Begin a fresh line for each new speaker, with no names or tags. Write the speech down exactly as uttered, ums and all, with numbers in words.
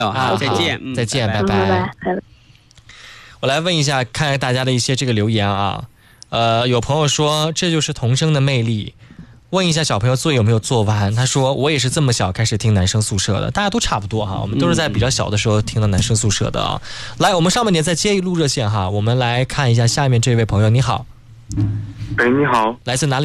啊，再见，
嗯、再见，拜
拜拜。拜拜。
我来问一下，看看大家的一些这个留言啊。呃，有朋友说这就是童声的魅力。问一下小朋友作业有没有做完？他说我也是这么小开始听男生宿舍的，大家都差不多哈，我们都是在比较小的时候听到男生宿舍的啊。嗯、来，我们上半年再接一路热线哈，我们来看一下下面这位朋友，你好。
哎，你好，
来自哪里？